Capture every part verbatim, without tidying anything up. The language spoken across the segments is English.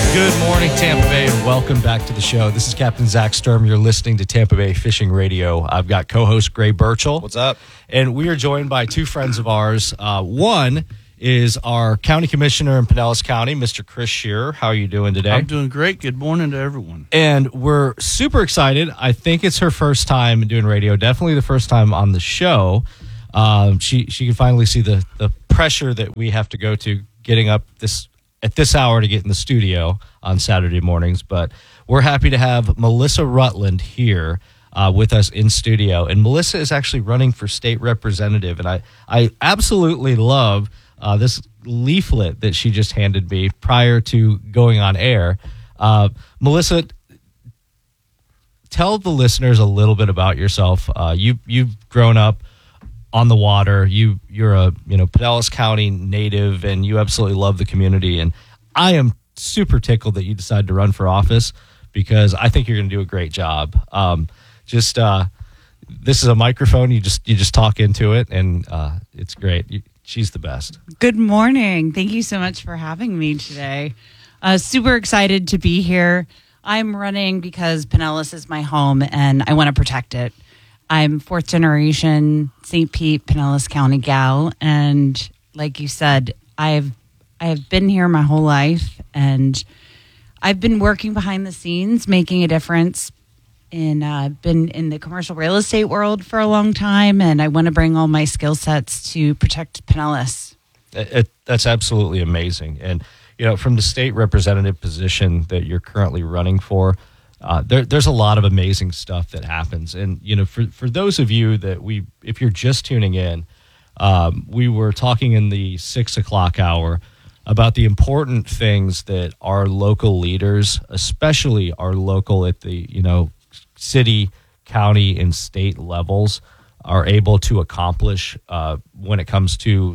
Good morning, Tampa Bay, and welcome back to the show. This is Captain Zach Sturm. You're listening to Tampa Bay Fishing Radio. I've got co-host Gray Burchell. What's up? And we are joined by two friends of ours. Uh, one is our county commissioner in Pinellas County, Mister Chris Shearer. How are you doing today? I'm doing great. Good morning to everyone. And we're super excited. I think it's her first time doing radio, definitely the first time on the show. Um, she she can finally see the, the pressure that we have to go to getting up this at this hour to get in the studio on Saturday mornings. But we're happy to have Melissa Rutland here uh, with us in studio. And Melissa is actually running for state representative. And I, I absolutely love uh, this leaflet that she just handed me prior to going on air. Uh, Melissa, tell the listeners a little bit about yourself. Uh, you, you've grown up on the water. You you're a you know Pinellas County native, and you absolutely love the community. And I am super tickled that you decided to run for office because I think you're going to do a great job. Um, just uh, this is a microphone. You just you just talk into it, and uh, it's great. You, she's the best. Good morning. Thank you so much for having me today. Uh, super excited to be here. I'm running because Pinellas is my home, and I want to protect it. I'm fourth generation Saint Pete, Pinellas County gal, and like you said, I've I've been here my whole life, and I've been working behind the scenes, making a difference. And uh, I've been in the commercial real estate world for a long time, and I want to bring all my skill sets to protect Pinellas. It, it, that's absolutely amazing, and you know, from the state representative position that you're currently running for. Uh, there, there's a lot of amazing stuff that happens. And, you know, for, for those of you that we, if you're just tuning in, um, we were talking in the six o'clock hour about the important things that our local leaders, especially our local at the, you know, city, county, and state levels are able to accomplish uh, when it comes to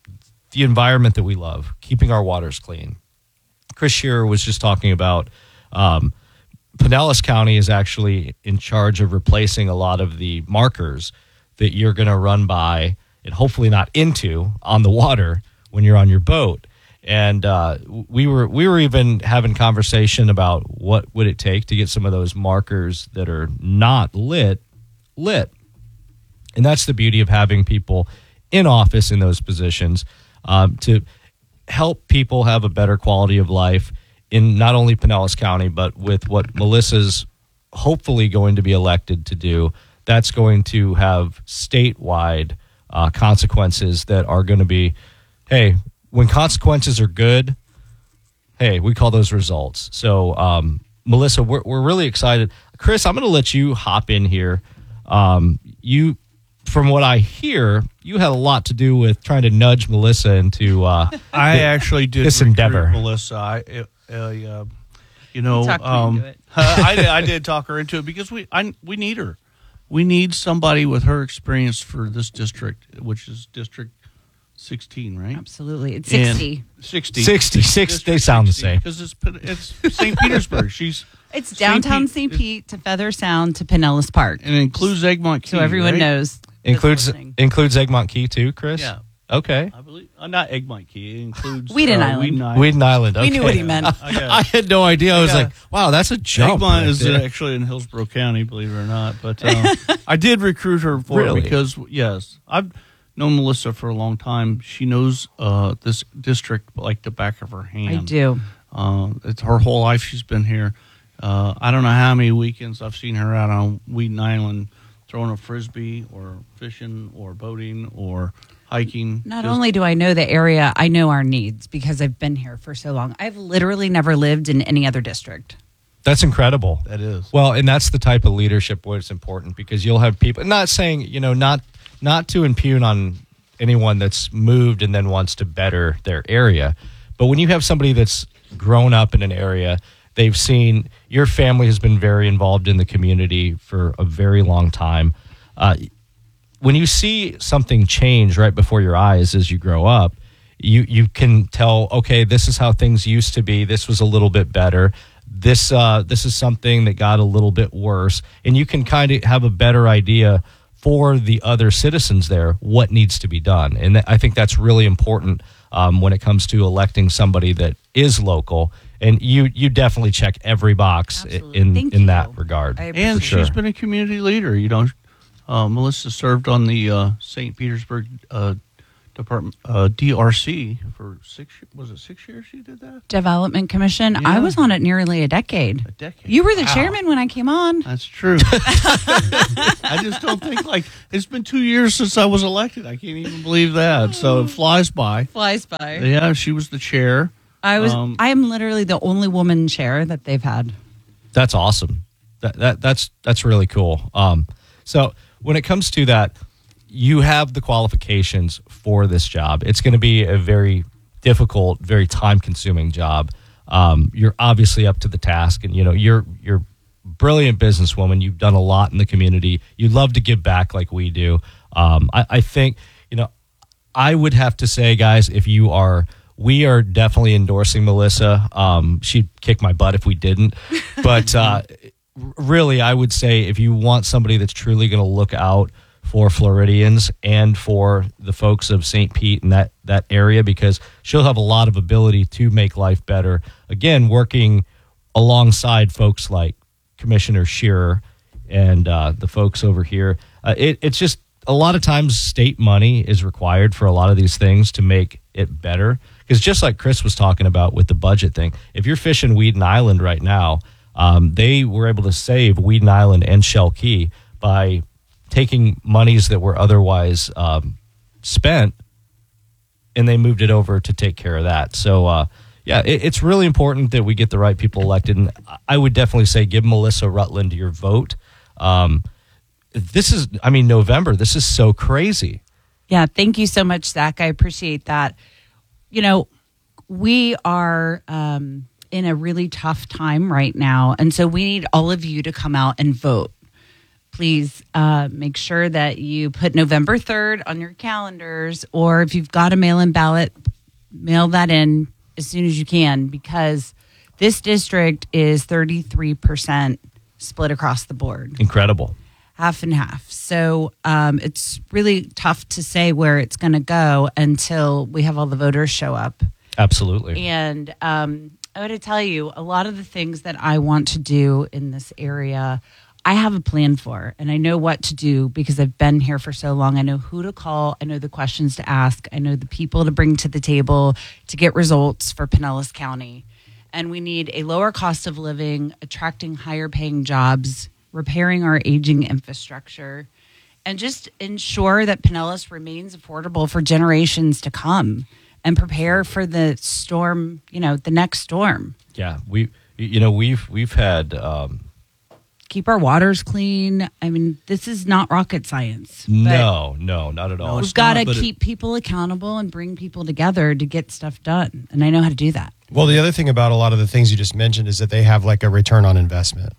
the environment that we love, keeping our waters clean. Chris Shearer was just talking about, um, Pinellas County is actually in charge of replacing a lot of the markers that you're going to run by and hopefully not into on the water when you're on your boat. And uh, we were we were even having conversation about what would it take to get some of those markers that are not lit, lit. And that's the beauty of having people in office in those positions um, to help people have a better quality of life in not only Pinellas County, but with what Melissa's hopefully going to be elected to do. That's going to have statewide uh, consequences that are going to be, hey, when consequences are good, hey, we call those results. So, um, Melissa, we're, we're really excited. Chris, I'm going to let you hop in here. Um, you, from what I hear, you had a lot to do with trying to nudge Melissa into uh, I actually did this recruit endeavor. Melissa. I, uh, uh, you know, Talk me um, into it. I, did, I did talk her into it because we I, we need her. We need somebody with her experience for this district, which is District sixteen, right? Absolutely. It's And sixty. sixty. sixty-six, District they sound the sixty, same. because it's it's Saint Petersburg. She's It's downtown Saint Pete to Feather Sound to Pinellas Park. and it includes Egmont Key. So everyone right? knows. that's Includes listening. includes Egmont Key too, Chris? Yeah, Okay. I believe uh, not Egmont Key. It includes Whedon uh, Island. Whedon Island. Whedon Island. Okay. We knew what he meant. I got it. I had no idea. I was Yeah. like, wow, that's a jump. Egmont right is there. actually in Hillsborough County, believe it or not. But uh, I did recruit her for Really? it because, yes, I've known Melissa for a long time. She knows uh, this district like the back of her hand. I do. Uh, it's her whole life she's been here. Uh, I don't know how many weekends I've seen her out on Whedon Island throwing a frisbee or fishing or boating or hiking. Not Just- only do I know the area, I know our needs because I've been here for so long. I've literally never lived in any other district. That's incredible. That is. Well, and that's the type of leadership where it's important because you'll have people, not saying, you know, not not to impugn on anyone that's moved and then wants to better their area. But when you have somebody that's grown up in an area, they've seen, your family has been very involved in the community for a very long time. Uh, when you see something change right before your eyes as you grow up, you, you can tell, okay, this is how things used to be. This was a little bit better. This uh, this is something that got a little bit worse. And you can kind of have a better idea for the other citizens there what needs to be done. And th- I think that's really important um, when it comes to electing somebody that is local and you you definitely check every box Absolutely. in Thank in you. that regard. I And For sure. she's been a community leader. You know, uh, Melissa served on the uh, Saint Petersburg uh, Department uh, D R C for six. Was it six years? She did that. Development Commission. Yeah. I was on it nearly a decade. A decade. You were the Wow. chairman when I came on. That's true. I just don't think like it's been two years since I was elected. I can't even believe that. So it flies by. Flies by. Yeah, she was the chair. I was. Um, I am literally the only woman chair that they've had. That's awesome. That, that that's that's really cool. Um, so when it comes to that, you have the qualifications for this job. It's going to be a very difficult, very time-consuming job. Um, you're obviously up to the task, and you know you're you're a brilliant businesswoman. You've done a lot in the community. You love to give back like we do. Um, I, I think you know. I would have to say, guys, if you are. We are definitely endorsing Melissa. Um, she'd kick my butt if we didn't. But uh, really, I would say if you want somebody that's truly going to look out for Floridians and for the folks of Saint Pete and that, that area, because she'll have a lot of ability to make life better. Again, working alongside folks like Commissioner Shearer and uh, the folks over here. Uh, it, it's just a lot of times state money is required for a lot of these things to make it better. Because just like Chris was talking about with the budget thing, if you're fishing Weeden Island right now, um, they were able to save Weeden Island and Shell Key by taking monies that were otherwise um, spent, and they moved it over to take care of that. So, uh, yeah, it, it's really important that we get the right people elected. And I would definitely say give Melissa Rutland your vote. Um, this is, I mean, November, this is so crazy. Yeah, thank you so much, Zach. I appreciate that. You know, we are um, in a really tough time right now, and so we need all of you to come out and vote. Please uh, make sure that you put November third on your calendars, or if you've got a mail-in ballot, mail that in as soon as you can, because this district is thirty-three percent split across the board. Incredible. Half and half. So um, it's really tough to say where it's going to go until we have all the voters show up. Absolutely. And um, I want to tell you, a lot of the things that I want to do in this area, I have a plan for, and I know what to do because I've been here for so long. I know who to call. I know the questions to ask. I know the people to bring to the table to get results for Pinellas County. And we need a lower cost of living, attracting higher paying jobs, repairing our aging infrastructure, and just ensure that Pinellas remains affordable for generations to come and prepare for the storm, you know, the next storm. Yeah, we, you know, we've we've had um, Keep our waters clean. I mean, this is not rocket science. but no, no, not at all. No, We've it's got to not, but it- keep people accountable and bring people together to get stuff done. And I know how to do that. Well, the other thing about a lot of the things you just mentioned is that they have like a return on investment.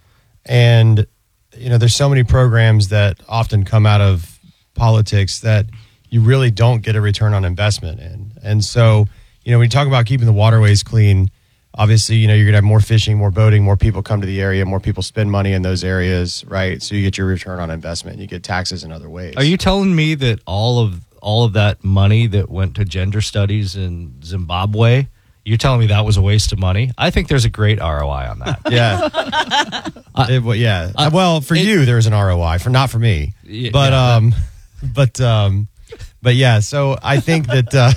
And, you know, there's so many programs that often come out of politics that you really don't get a return on investment in. And so, you know, when you talk about keeping the waterways clean, obviously, you know, you're going to have more fishing, more boating, more people come to the area, more people spend money in those areas, right? So you get your return on investment. You get taxes in other ways. Are you telling me that all of all of that money that went to gender studies in Zimbabwe, you're telling me that was a waste of money? I think there's a great R O I on that. Yeah. It- well, yeah. uh, well, for it- you, there's an R O I. For not for me. Yeah, but yeah. um, but um, but yeah. So I think that uh,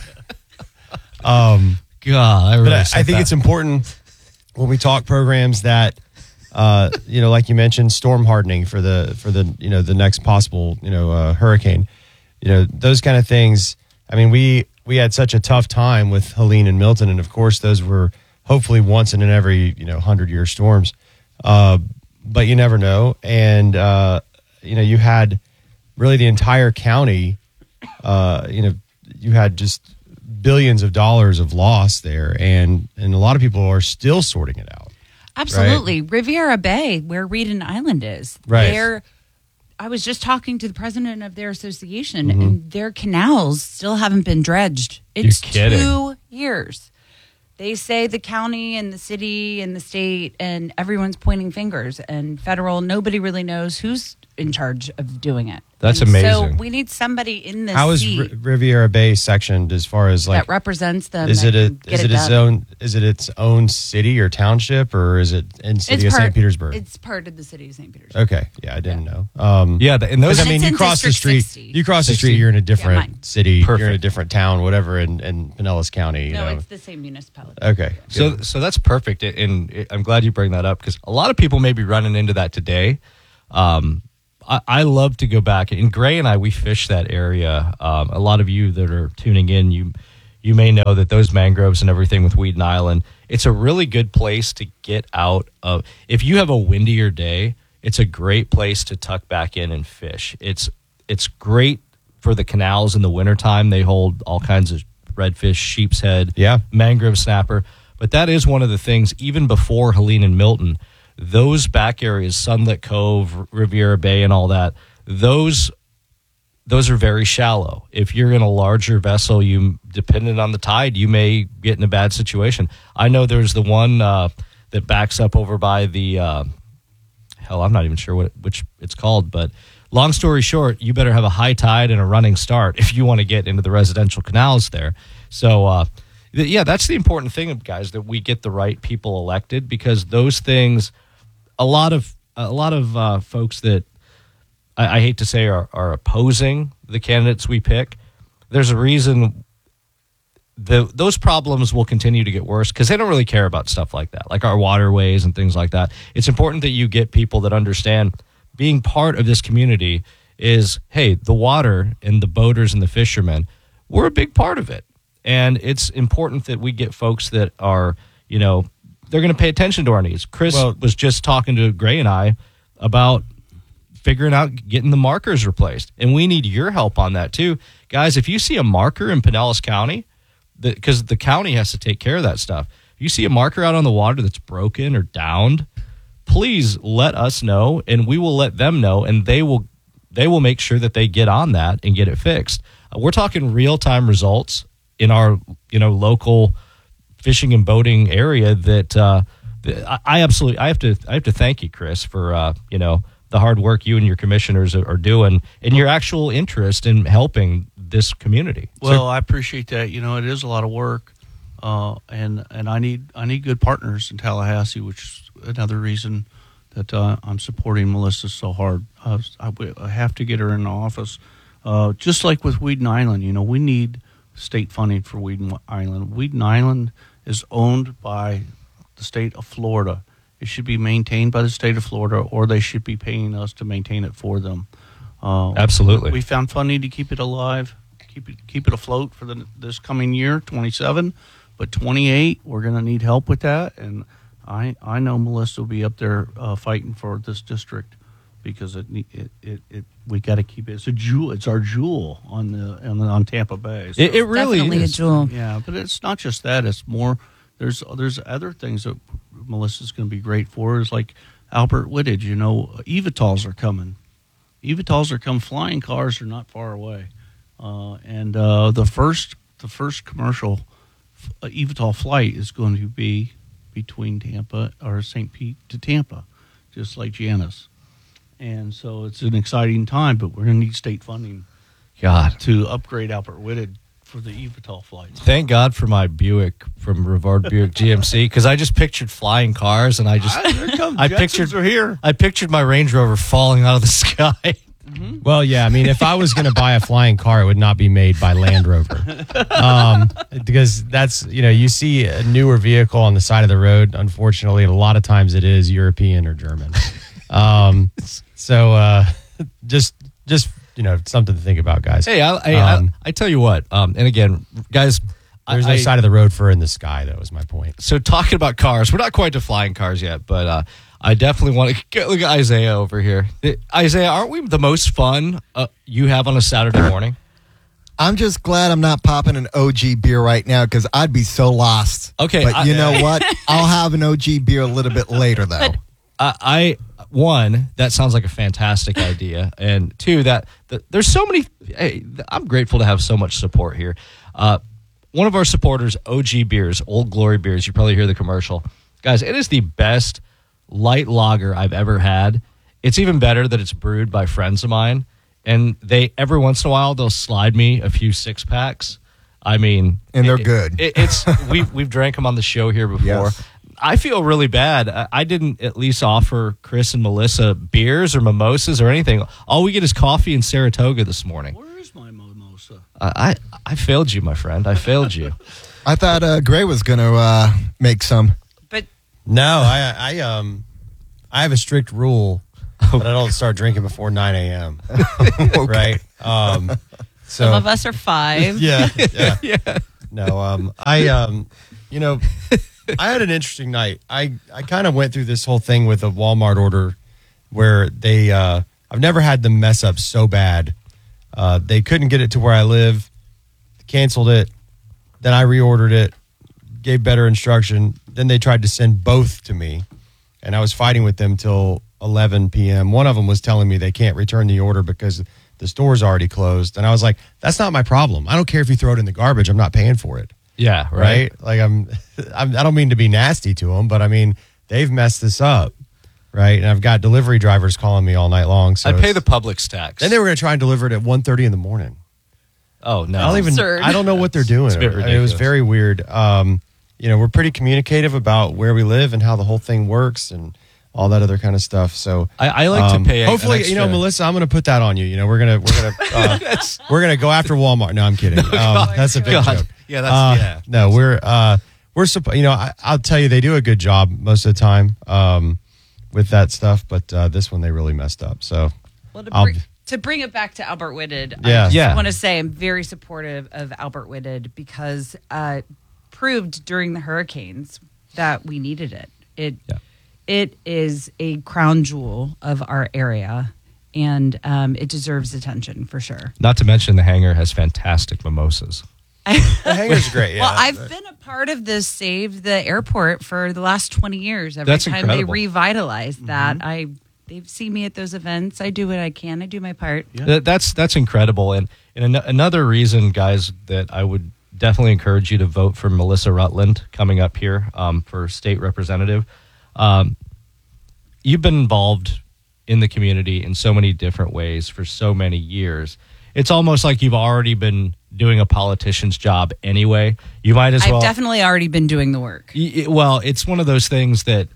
um, God, I but really I, said I think that. it's important when we talk programs that uh, you know, like you mentioned, storm hardening for the for the you know the next possible you know uh, hurricane. You know, those kind of things. I mean, we we had such a tough time with Helene and Milton, and of course, those were hopefully once in an every you know hundred year storms. Uh, but you never know, and uh, you know, you had really the entire county. Uh, you know, you had just billions of dollars of loss there, and and a lot of people are still sorting it out. Absolutely. Riviera Bay, where Reedon Island is. Right. Their, I was just talking to the president of their association, Mm-hmm. and their canals still haven't been dredged. You're It's kidding. two years. They say the county and the city and the state and everyone's pointing fingers, and federal, nobody really knows who's in charge of doing it. That's And amazing. So we need somebody in this How is seat R- Riviera Bay sectioned as far as like that represents them. is that it a can get is it its done. own is it its own city or township, or is it in city of part, Saint Petersburg? It's part of the city of Saint Petersburg. Okay, yeah, I didn't know. Um, Yeah, the- and those. Because I And mean, it's you in cross the District street, sixty. you cross the sixty. street, you're in a Yeah, different mine. city, you're in a Perfect. different town, whatever, in, in Pinellas County. You No, know. it's the same municipality. Okay, So, good. so that's perfect, and it- I'm glad you bring that up because a lot of people may be running into that today. Um, I, I love to go back, and Gray and I we fish that area. Um, a lot of you that are tuning in, you you may know that those mangroves and everything with Weeden Island, it's a really good place to get out of. If you have a windier day, it's a great place to tuck back in and fish. It's it's great for the canals in the wintertime. They hold all kinds of redfish, sheep's head, Yeah. mangrove snapper. But that is one of the things, even before Helene and Milton, those back areas, Sunlit Cove, Riviera Bay, and all that, those those are very shallow. If you're in a larger vessel, you dependent on the tide, you may get in a bad situation. I know there's the one uh, that backs up over by the uh, hell, I'm not even sure what which it's called, but long story short, you better have a high tide and a running start if you want to get into the residential canals there. So, uh, th- yeah, that's the important thing, guys, that we get the right people elected, because those things, a lot of a lot of uh, folks that I, I hate to say are, are opposing the candidates we pick. There's a reason the those problems will continue to get worse because they don't really care about stuff like that, like our waterways and things like that. It's important that you get people that understand being part of this community is, hey, the water and the boaters and the fishermen, we're a big part of it. And it's important that we get folks that are, you know, they're going to pay attention to our needs. Chris Well- was just talking to Gray and I about figuring out getting the markers replaced. And we need your help on that too. Guys, if you see a marker in Pinellas County, because the, the county has to take care of that stuff. If you see a marker out on the water that's broken or downed, please let us know, and we will let them know, and they will they will make sure that they get on that and get it fixed. Uh, we're talking real-time results in our, you know, local fishing and boating area that uh, I, I absolutely I have to I have to thank you, Chris, for uh, you know, the hard work you and your commissioners are, are doing and your actual interest in helping this community. Well, I appreciate that. You know, it is a lot of work, uh, and and I need I need good partners in Tallahassee, which is another reason that uh, I'm supporting Melissa so hard. Uh, I, w- I have to get her in the office, uh, just like with Weeden Island. You know, we need state funding for Weeden Island. Weeden Island is owned by the state of Florida. It should be maintained by the state of Florida, or they should be paying us to maintain it for them. Uh, Absolutely. We found funding to keep it alive, keep it keep it afloat for the this coming year, twenty-seven. But twenty-eight, we're going to need help with that. And I I know Melissa will be up there uh, fighting for this district because it it it, it we got to keep it. It's a jewel. It's our jewel on the on, the, on Tampa Bay. So, It, it really Definitely is. a jewel. yeah, but it's not just that. It's more. There's there's other things that Melissa's going to be great for. Is like Albert Whittage. You know, Evatols are coming. Evatols are coming. Flying cars are not far away. Uh, and uh, the first the first commercial uh, Evatol flight is going to be between Tampa or Saint Pete to Tampa, just like Janice. And so it's an exciting time, but we're going to need state funding God. to upgrade Albert Whittage for the Evatol flights. Thank God for my Buick from Rivard Buick G M C, because I just pictured flying cars, and I just Ah, here come I Jetsons pictured are here. I pictured my Range Rover falling out of the sky. Well, yeah. I mean, if I was going to buy a flying car, it would not be made by Land Rover, um, because that's, you know, you see a newer vehicle on the side of the road. Unfortunately, a lot of times it is European or German. Um, so uh, just just you know, something to think about, guys. Hey, I I, Um, I, I tell you what, um, and again, guys, There's I, no I- side of the road for in the sky, though, is my point. So talking about cars, we're not quite to flying cars yet, but uh, I definitely want to look at Isaiah over here. Uh, Isaiah, aren't we the most fun uh, you have on a Saturday morning? I'm just glad I'm not popping an O G beer right now because I'd be so lost. Okay, But I- you know what? I'll have an O G beer a little bit later, though. Uh, I one, that sounds like a fantastic idea, and two, that, that there's so many. Hey, I'm grateful to have so much support here. Uh, one of our supporters, O G Beers, Old Glory Beers. You probably hear the commercial, guys. It is the best light lager I've ever had. it's even better that it's brewed by friends of mine, and they every once in a while they'll slide me a few six packs. I mean, And they're it- good. It, it's we've we've drank them on the show here before. Yes. I feel really bad. I, I didn't at least offer Chris and Melissa beers or mimosas or anything. All we get is coffee and Saratoga this morning. Where is my mimosa? I I, I failed you, my friend. I failed you. I thought uh, Gray was going to uh, make some. But No, I, I um, I have a strict rule that I don't start drinking before nine a.m. Right? Um, so some of us are five. yeah, yeah, yeah. No, um, I um, you know, I had an interesting night. I I kind of went through this whole thing with a Walmart order where they uh, I've never had them mess up so bad. Uh, they couldn't get it to where I live, canceled it. Then I reordered it, gave better instruction. Then they tried to send both to me, and I was fighting with them till eleven p.m. One of them was telling me they can't return the order because the store's already closed. And I was like, that's not my problem. I don't care if you throw it in the garbage. I'm not paying for it. Yeah, right. Right? Like, I'm, I'm, I don't mean to be nasty to them, but I mean, they've messed this up. Right? And I've got delivery drivers calling me all night long. So I'd pay the it's- Publix tax. Then they were going to try and deliver it at one thirty in the morning. oh no, I don't even. absurd. I don't know what they're doing. It's a bit I mean, it was ridiculous. very weird. Um, you know, we're pretty communicative about where we live and how the whole thing works and all that other kind of stuff. So I, I like um, to pay. an Hopefully, you know, extra- Melissa, I'm going to put that on you. You know, we're gonna we're gonna uh, we're gonna go after Walmart. No, I'm kidding. um, that's a big God. joke. Yeah, that's Uh, yeah. No, we're uh, we're suppo- you know, I, I'll tell you, they do a good job most of the time um, with that stuff, but uh, this one they really messed up. So Well, to, I'll- bring, to bring it back to Albert Whitted, Yeah. I just Yeah. want to say I'm very supportive of Albert Whitted because uh, proved during the hurricanes that we needed it. It Yeah. it is a crown jewel of our area, and um, it deserves attention for sure. Not to mention the hangar has fantastic mimosas. the hangar's great. Yeah. Well, I've been a part of this Save the Airport for the last twenty years. Every That's time incredible. they revitalize that, I they've seen me at those events. I do what I can. I do my part. Th- That's that's incredible. And and an- another reason, guys, that I would definitely encourage you to vote for Melissa Rutland coming up here um, for state representative. Um, you've been involved in the community in so many different ways for so many years. It's almost like you've already been doing a politician's job anyway. You might as I've well. definitely already been doing the work. Y- y- Well, it's one of those things that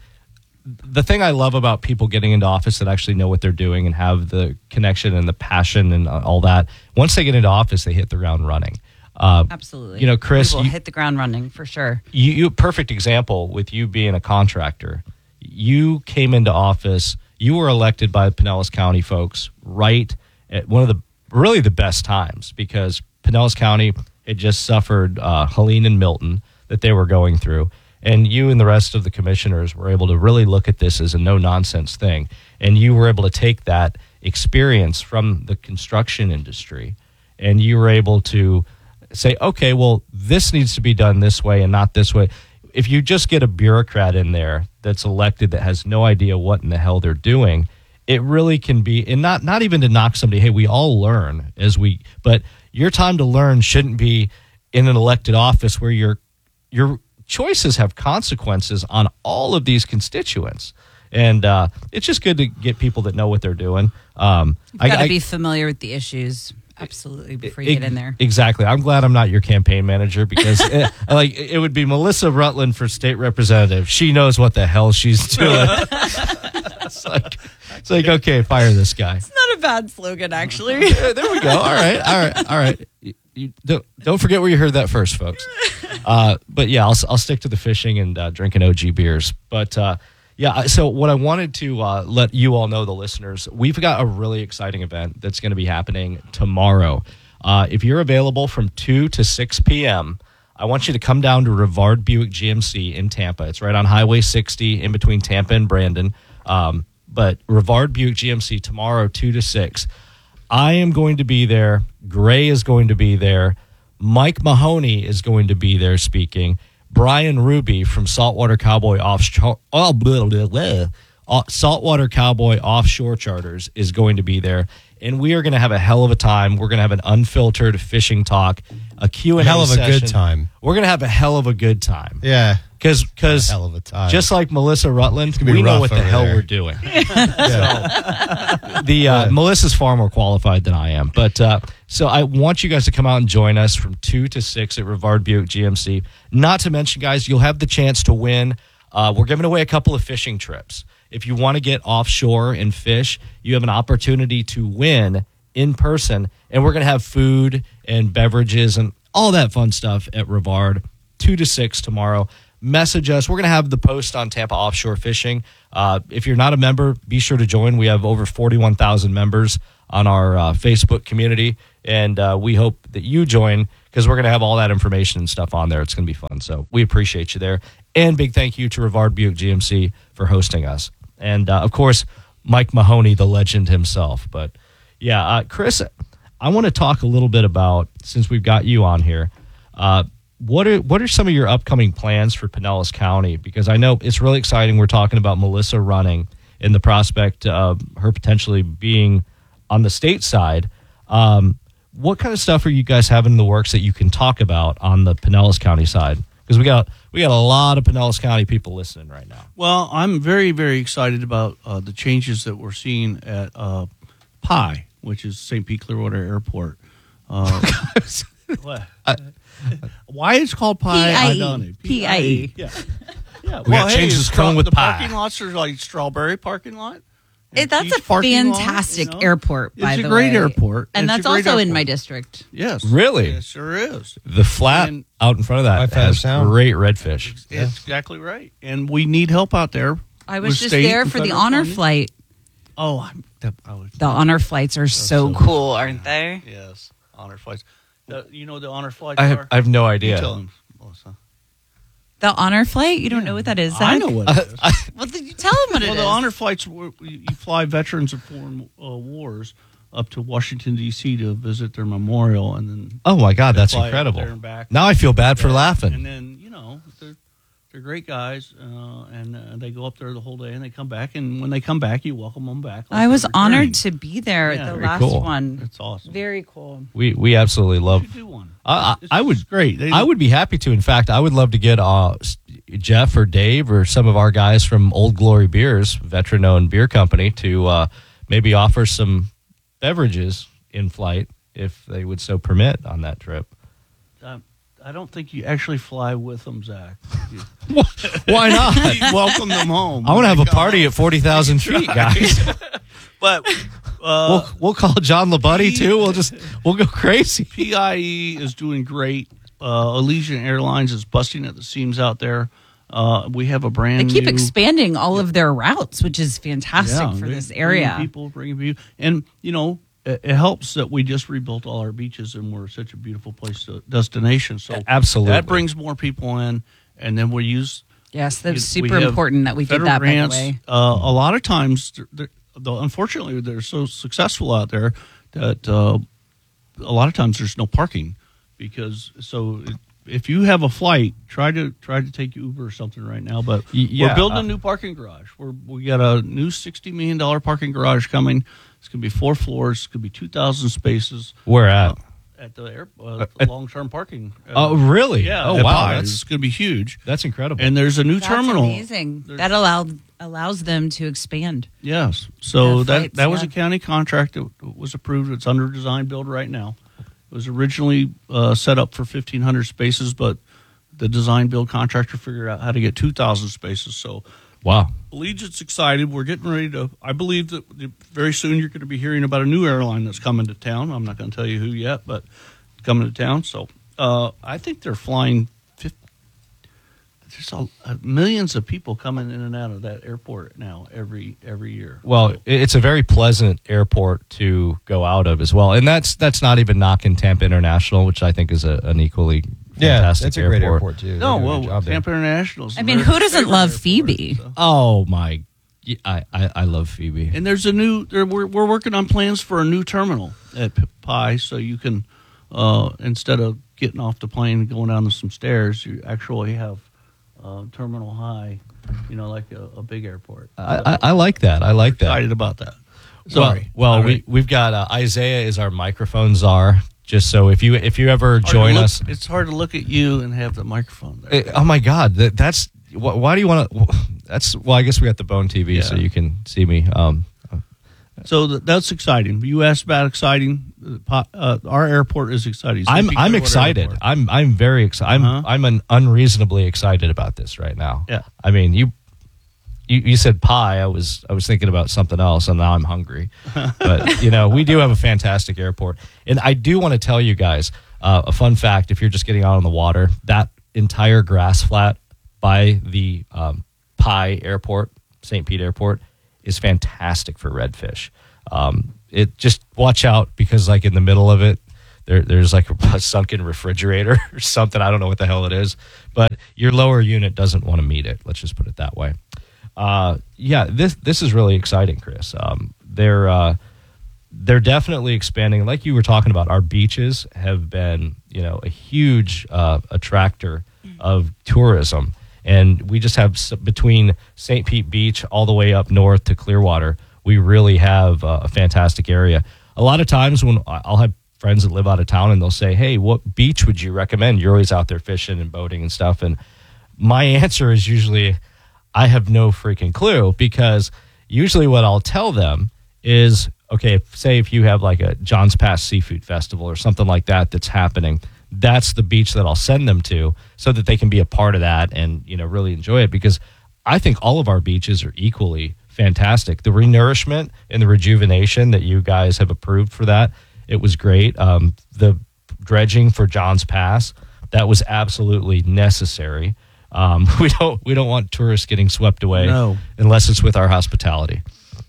the thing I love about people getting into office that actually know what they're doing and have the connection and the passion and uh, all that, once they get into office, they hit the ground running. Uh, Absolutely. You know, Chris, we will you- hit the ground running for sure. you, you perfect example with you being a contractor. You came into office. You were elected by the Pinellas County folks right at one of the really the best times because Pinellas County had just suffered uh, Helene and Milton that they were going through, and you and the rest of the commissioners were able to really look at this as a no nonsense thing, and you were able to take that experience from the construction industry, and you were able to say, okay, well, this needs to be done this way and not this way. If you just get a bureaucrat in there that's elected that has no idea what in the hell they're doing, it really can be, and not not even to knock somebody, hey, we all learn as we, but your time to learn shouldn't be in an elected office where your your choices have consequences on all of these constituents. And uh, it's just good to get people that know what they're doing. Um, You've got to I- be familiar with the issues. Absolutely, before you E- get in there. Exactly. I'm glad I'm not your campaign manager because it, like it would be Melissa Rutland for state representative. She knows what the hell she's doing. it's like it's like okay, fire this guy. It's not a bad slogan, actually. Yeah, there we go. All right, all right, all right. You, you don't don't forget where you heard that first, folks. Uh, but yeah, I'll I'll stick to the fishing and uh, drinking O G beers. But uh, yeah, so what I wanted to uh, let you all know, the listeners, we've got a really exciting event that's going to be happening tomorrow. Uh, if you're available from two to six p.m., I want you to come down to Rivard Buick G M C in Tampa. It's right on Highway sixty in between Tampa and Brandon. Um, but Rivard Buick G M C tomorrow, two to six. I am going to be there. Gray is going to be there. Mike Mahoney is going to be there speaking. Brian Ruby from Saltwater Cowboy Offshore, oh, blah, blah, blah. Uh, Saltwater Cowboy Offshore Charters is going to be there. And we are going to have a hell of a time. We're going to have an unfiltered fishing talk, a Q and A Hell of a session. good time. We're going to have a hell of a good time. Yeah. Because because Hell of a time. just like Melissa Rutland, gonna be we know rough what the over hell there. we're doing. So, the uh, Melissa's far more qualified than I am, but uh, so I want you guys to come out and join us from two to six at Rivard Buick G M C. Not to mention, guys, you'll have the chance to win. Uh, we're giving away a couple of fishing trips. If you want to get offshore and fish, you have an opportunity to win in person, and we're going to have food and beverages and all that fun stuff at Rivard, two to six tomorrow. Message us. We're going to have the post on Tampa Offshore Fishing. Uh, if you're not a member, be sure to join. We have over forty-one thousand members on our uh, Facebook community, and uh, we hope that you join because we're going to have all that information and stuff on there. It's going to be fun. So we appreciate you there. And big thank you to Rivard Buick G M C for hosting us. And, uh, of course, Mike Mahoney, the legend himself. But, yeah, uh, Chris, I want to talk a little bit about, since we've got you on here, uh, what are what are some of your upcoming plans for Pinellas County? Because I know it's really exciting. We're talking about Melissa running and the prospect of her potentially being on the state side. Um, what kind of stuff are you guys having in the works that you can talk about on the Pinellas County side? Because we got we got a lot of Pinellas County people listening right now. Well, I'm very, very excited about uh, the changes that we're seeing at uh, P I, which is Saint Pete Clearwater Airport. Uh, what? Why it's called P I? I don't know. P I E. Yeah. Yeah. We gotta change this cone with the pie. parking lots are like Strawberry parking lot. It, that's a Peach parking lot, fantastic you know? airport, by It's the a great way. airport. And It's that's a great also in airport. my district. Yes. Really? It sure is. The flat And- out in front of that By Feather has Sound. great redfish. It's exactly right. And we need help out there. I was with just state there and for the federal honor funding. flight. Oh, I'm, that, I was, The honor flights are so so cool, aren't they? yes, honor flights. The, you know what the honor flights I have, are? I have no You idea. tell him, Melissa. The honor flight? You don't know what that is, Zach? I know what it is. Well, then you tell them what it Well, is. the honor flights, were- you you fly veterans of foreign uh, wars up to Washington, D C to visit their memorial, and then Oh, my God, that's fly up incredible. there and back. Now I feel bad for Yeah. laughing. And then, you know, they're, they're great guys, uh, and uh, they go up there the whole day, and they come back, and when they come back, you welcome them back. like I was they're honored returning. to be there Yeah. at the Very last cool. one. It's awesome. Very cool. We we absolutely You love. should do one. I, I, It's I would just great. They- I would be happy to. In fact, I would love to get uh, Jeff or Dave or some of our guys from Old Glory Beers, veteran-owned beer company, to uh, maybe offer some beverages in flight if they would so permit on that trip. Um, I don't think you actually fly with them, Zach. You, Why not? you welcome them home. I want to have a They come party home. at forty thousand feet, guys. But uh, we'll we'll call John Labuddy too. We'll just we'll go crazy. P I E is doing great. Uh, Allegiant Airlines is busting at the seams out there. Uh, we have a They brand keep new, expanding all of their routes, which is fantastic Yeah, for bring- this bringing area. People bringing people, and you know, it, it helps that we just rebuilt all our beaches and we're such a beautiful place to destination. So Absolutely. that brings more people in, and then we use Yes, that's we super have important that we did federal that, grants. by the way. Uh, a lot of times, they're, they're, though, unfortunately, they're so successful out there that uh, a lot of times there's no parking because so. It, if you have a flight, try to try to take Uber or something right now. But Y- yeah, we're building uh, a new parking garage. We're we got a new sixty million dollar parking garage coming. It's gonna be four floors. It's gonna be two thousand spaces. Where at? Uh, at the air, uh, Uh, the long term parking. Uh, Oh, really? Yeah. Oh, at wow. Pye. That's It's gonna be huge. that's incredible. And there's a new That's terminal. amazing. There's- That allowed allows them to expand. Yes. So Yeah, that flights, that was yeah. a county contract that was approved. It's under design build right now. It was originally uh, set up for fifteen hundred spaces, but the design build contractor figured out how to get two thousand spaces. So wow. Allegiant's excited. We're getting ready to. I believe that very soon you're going to be hearing about a new airline that's coming to town. I'm not going to tell you who yet, but coming to town. So uh, I think they're flying. fifty, there's a, uh, millions of people coming in and out of that airport now every every year. Well, So- it- it's a very pleasant airport to go out of as well, and that's that's not even knocking Tampa International, which I think is a, an equally Yeah, fantastic that's a airport. great airport too. They No, do a good well, job there. Tampa International. is I mean, America's who doesn't favorite love airport, Phoebe? so. Oh my, yeah, I, I I love Phoebe. And there's a new. There, we're we're working on plans for a new terminal at P- Pye, so you can uh, instead of getting off the plane and going down some stairs, you actually have uh, terminal high. You know, like a, a big airport. I, I, I like that. I like that. Excited about that. Sorry. Well, well All we right. we've got uh, Isaiah is our microphone czar. Just so if you if you ever Hard to join look- us, It's hard to look at you and have the microphone there. Eh, oh my God, that, that's wh- why do you want to? That's well, I guess we got the Bone T V, so Yeah. you can see me. Um, So th- that's exciting. You asked about exciting. Uh, po- uh, our airport is exciting. Saint I'm Pete I'm Clearwater excited. Airport. I'm I'm very excited. I'm Uh-huh. I'm an unreasonably excited about this right now. Yeah. I mean, you, you you said pie. I was I was thinking about something else, and now I'm hungry. But you know, we do have a fantastic airport, and I do want to tell you guys uh, a fun fact. If you're just getting out on the water, that entire grass flat by the um, Pie Airport, Saint Pete Airport, is fantastic for redfish. Um, it just watch out because like in the middle of it, there, there's like a sunken refrigerator or something. I don't know what the hell it is, but your lower unit doesn't want to meet it. Let's just put it that way. Uh, yeah, this this is really exciting, Chris. Um, they're uh, they're definitely expanding. Like you were talking about, our beaches have been you know a huge uh, attractor of tourism, and we just have s- between Saint Pete Beach all the way up north to Clearwater, we really have uh, a fantastic area. A lot of times when I- I'll have friends that live out of town and they'll say, hey, what beach would you recommend? You're always out there fishing and boating and stuff. And my answer is usually, I have no freaking clue, because usually what I'll tell them is, okay, if, say if you have like a John's Pass Seafood Festival or something like that that's happening, that's the beach that I'll send them to so that they can be a part of that and, you know, really enjoy it, because I think all of our beaches are equally fantastic. The renourishment and the rejuvenation that you guys have approved for that, it was great. Um, the dredging for John's Pass, that was absolutely necessary. Um, we don't we don't want tourists getting swept away No. unless it's with our hospitality.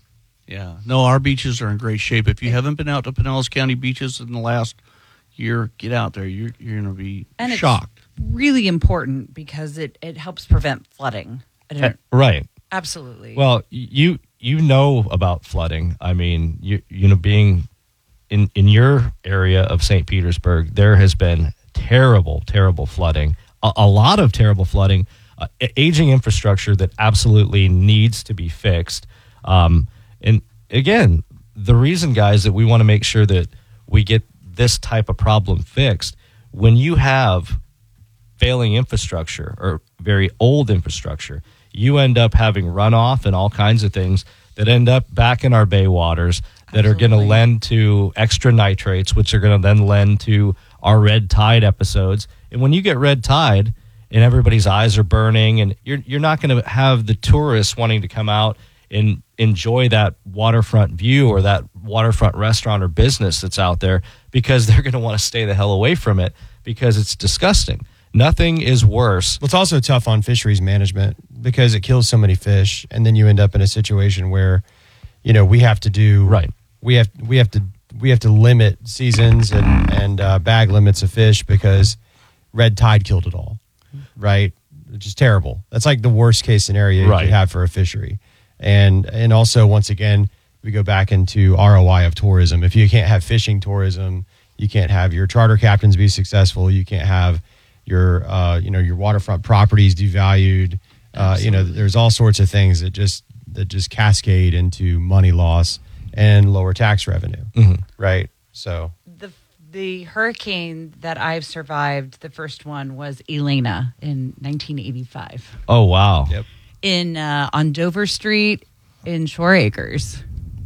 Yeah. No, our beaches are in great shape. If you haven't been out to Pinellas County beaches in the last year, get out there. You're you're going to be And it's shocked. really important because it, it helps prevent flooding. I don't, Right. absolutely. Well, you you know about flooding. I mean, you you know, being in in your area of Saint Petersburg, there has been terrible, terrible flooding. A, a lot of terrible flooding, uh, aging infrastructure that absolutely needs to be fixed. Um, and again, the reason, guys, that we want to make sure that we get this type of problem fixed, when you have failing infrastructure or very old infrastructure, you end up having runoff and all kinds of things that end up back in our bay waters that are going to Absolutely. lend to extra nitrates, which are going to then lend to our red tide episodes. And when you get red tide and everybody's eyes are burning, and you're you're not going to have the tourists wanting to come out and enjoy that waterfront view or that waterfront restaurant or business that's out there, because they're going to want to stay the hell away from it because it's disgusting. Nothing is worse. Well, it's also tough on fisheries management because it kills so many fish, and then you end up in a situation where, you know, we have to do Right. We have we have to we have to limit seasons and and uh, bag limits of fish because red tide killed it all, right? Which is terrible. That's like the worst case scenario Right. you could have for a fishery, and and also once again we go back into R O I of tourism. If you can't have fishing tourism, you can't have your charter captains be successful. You can't have your uh, you know your waterfront properties devalued. Uh, you know, there's all sorts of things that just that just cascade into money loss and lower tax revenue, Mhm. right? So the the hurricane that I've survived, the first one was Elena in nineteen eighty-five Oh, wow. Yep. in uh, on Dover Street in Shore Acres.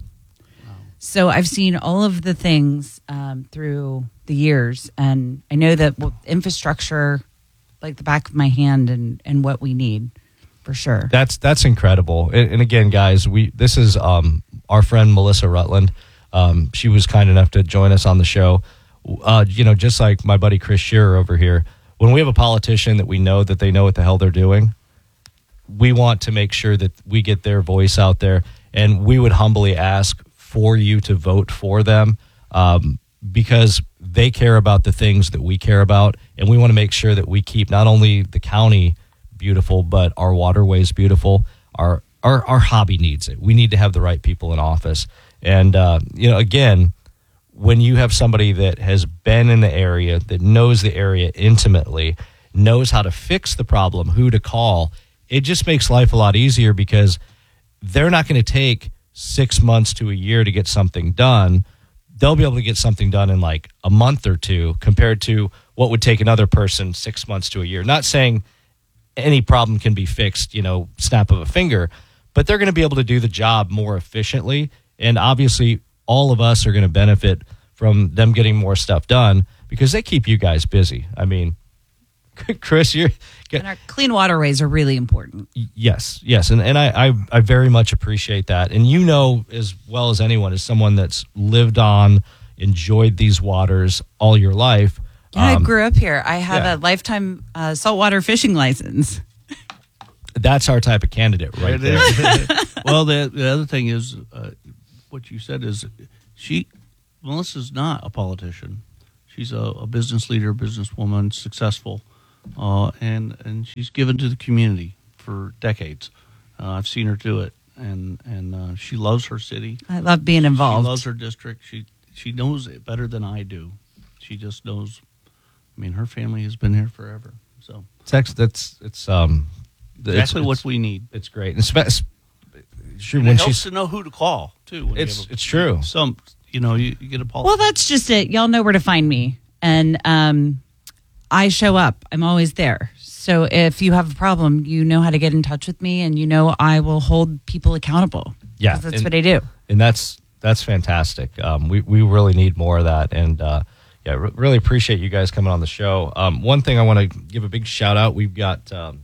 So I've seen all of the things um, through the years, and I know that well, infrastructure, like the back of my hand, and and what we need for sure. That's that's incredible. And, and again, guys, we this is um, our friend Melissa Rutland. Um, she was kind enough to join us on the show. Uh, you know, just like my buddy Chris Shearer over here, when we have a politician that we know that they know what the hell they're doing, we want to make sure that we get their voice out there, and we would humbly ask for you to vote for them um, because they care about the things that we care about, and we want to make sure that we keep not only the county beautiful, but our waterways beautiful. Our our our hobby needs it. We need to have the right people in office, and uh, you know, again, when you have somebody that has been in the area, that knows the area intimately, knows how to fix the problem, who to call, it just makes life a lot easier because they're not going to take six months to a year to get something done. they'll be able to get something done in like a month or two compared to what would take another person six months to a year. Not saying any problem can be fixed, you know, snap of a finger, but they're going to be able to do the job more efficiently. And obviously, all of us are going to benefit from them getting more stuff done because they keep you guys busy. I mean, Chris, you're... And our clean waterways are really important. Yes, yes. And, and I, I, I very much appreciate that. And you know as well as anyone, as someone that's lived on, enjoyed these waters all your life. Yeah, um, I grew up here. I have yeah. a lifetime uh, saltwater fishing license. That's our type of candidate right there. Well, the, the other thing is, uh, what you said is, she, Melissa's not a politician. She's a, a business leader, businesswoman, successful. Uh, and and she's given to the community for decades. Uh, I've seen her do it, and and uh, she loves her city. I love being involved. She loves her district. She she knows it better than I do. She just knows. I mean, her family has been here forever. So It's ex- that's it's um exactly it's, what it's, we need. It's great. And spe- sure, And when it helps she's to know who to call too. When It's- you have a, it's true. Some you know you, you get a pol- Well, that's just it. Y'all know where to find me. And um, I show up. I'm always there. So if you have a problem, you know how to get in touch with me, and you know I will hold people accountable. Yeah, 'Cause that's and- what I do. and that's that's fantastic. Um, we we really need more of that, and uh, yeah, re- really appreciate you guys coming on the show. Um, one thing I want to give a big shout out. We've got um,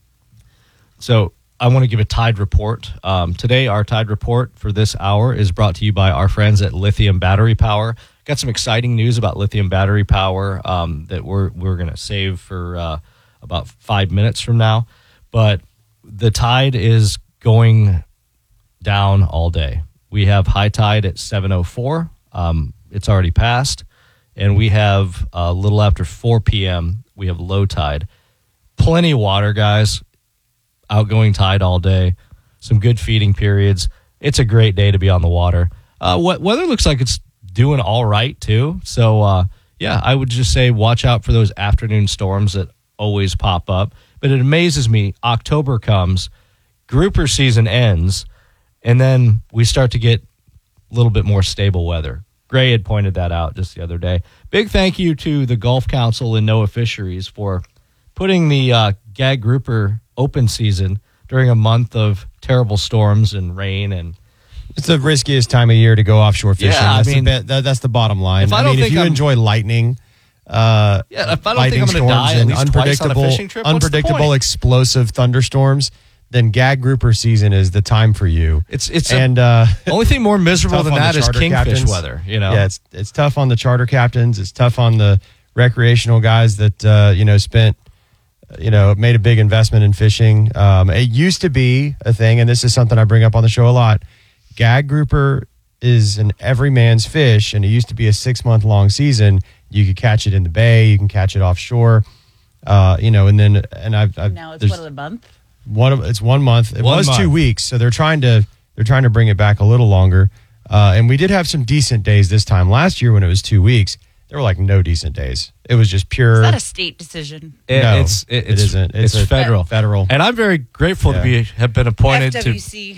so I want to give a Tide report um, today. Our Tide report for this hour is brought to you by our friends at Lithium Battery Power. Got some exciting news about lithium battery power um, that we're we're going to save for uh, about five minutes from now, but the tide is going down all day. We have high tide at seven oh four. Um, it's already passed. And we have a little after four p.m., we have low tide. Plenty of water, guys. Outgoing tide all day. Some good feeding periods. It's a great day to be on the water. Uh, what weather looks like it's doing all right, too. So, uh, yeah, I would just say watch out for those afternoon storms that always pop up. But it amazes me. October comes, grouper season ends, and then we start to get a little bit more stable weather. Gray had pointed that out just the other day. Big thank you to the Gulf Council and NOAA Fisheries for putting the uh, gag grouper open season during a month of terrible storms and rain. And It's the riskiest time of year to go offshore fishing. Yeah, I that's mean- the, be- that, that's the bottom line. If I I, don't mean, if think you I'm- enjoy lightning, uh, yeah, if I don't lightning think I'm going to storms die at and least twice on a unpredictable, fishing trip, what's the unpredictable, point? explosive thunderstorms, then gag grouper season is the time for you. It's it's a- and uh, the only thing more miserable tough than on the that is charter kingfish captains. weather. You know, Yeah, it's it's tough on the charter captains. It's tough on the recreational guys that uh, you know spent you know made a big investment in fishing. Um, it used to be a thing, and this is something I bring up on the show a lot. Gag grouper is an every man's fish, and it used to be a six month long season. You could catch it in the bay, you can catch it offshore, uh, you know, and then and I've, I've Now it's there's- one of the month. one of it's one month. It One was month. two weeks, so they're trying to they're trying to bring it back a little longer. Uh, and we did have some decent days this time. Last year when it was two weeks, there were like no decent days. It was just pure. Is that a state decision? It- No, it's it, it it's, isn't. It's, It's a- federal, federal. and I'm very grateful to Yeah. be have been appointed F to. W C.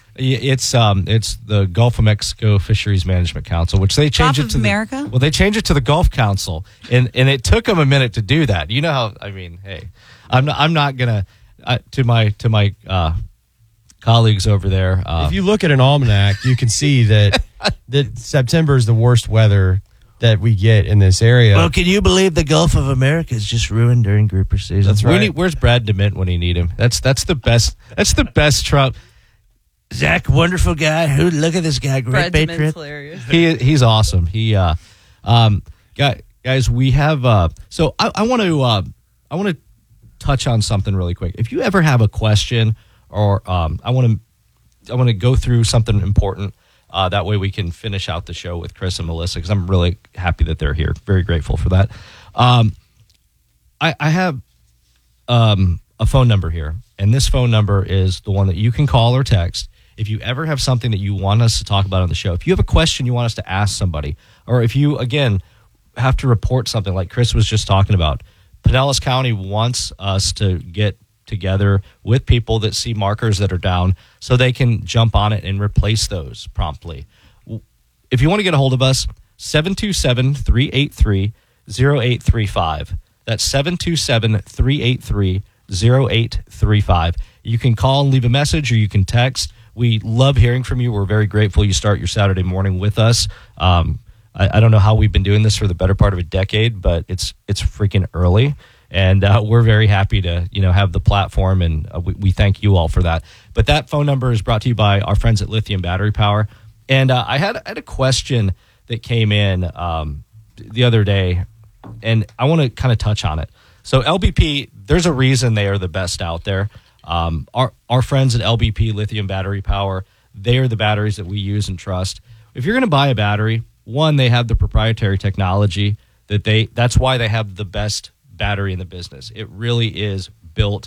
It's um it's the Gulf of Mexico Fisheries Management Council, which they changed Gulf it of to America? The, well, they changed it to the Gulf Council, and and it took them a minute to do that. You know how I mean? Hey, I'm not I'm not gonna uh, to my to my uh, colleagues over there. Uh, if you look at an almanac, you can see that that September is the worst weather that we get in this area. Well, can you believe the Gulf of America is just ruined during grouper season? That's we right. need, where's Brad DeMint when you need him? That's that's the best. That's the best Trump. Zach, wonderful guy. Who? Look at this guy, great Brad DeMint's patriot. hilarious. He he's awesome. He uh, um, guy, guys, we have uh, so I, I want to uh, I want to touch on something really quick. If you ever have a question or um, I want to I want to go through something important. Uh, that way we can finish out the show with Chris and Melissa because I'm really happy that they're here. Very grateful for that. Um, I, I have um, a phone number here, and this phone number is the one that you can call or text. If you ever have something that you want us to talk about on the show, if you have a question you want us to ask somebody, or if you, again, have to report something like Chris was just talking about, Pinellas County wants us to get together with people that see markers that are down so they can jump on it and replace those promptly. If you want to get a hold of us, seven two seven, three eight three, zero eight three five. That's seven two seven, three eight three, zero eight three five. You can call and leave a message, or you can text. We love hearing from you. We're very grateful you start your Saturday morning with us. Um, I, I don't know how we've been doing this for the better part of a decade, but it's it's freaking early. And uh, we're very happy to, you know, have the platform, and uh, we, we thank you all for that. But that phone number is brought to you by our friends at Lithium Battery Power. And uh, I had I had a question that came in um, the other day, and I want to kind of touch on it. So L B P, there's a reason they are the best out there. Um, our our friends at L B P Lithium Battery Power, they are the batteries that we use and trust. If you're going to buy a battery, one, they have the proprietary technology that they. That's why they have the best battery in the business. It really is built